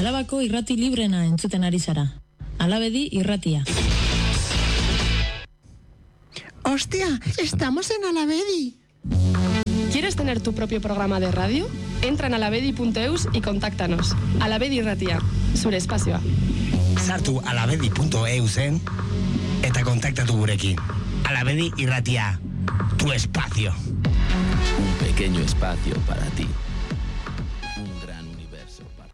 Alabako irrati librena entzuten ari zara. Alabedi irratia. ¡Hostia! ¡Estamos en Alabedi! ¿Quieres tener tu propio programa de radio? Entra en alabedi.eus y contáctanos. Alabedi irratia, zure espazioa. Sartu alabedi.eusen eta kontaktatu gurekin. Alabedi irratia, tu espacio. Un pequeño espacio para ti.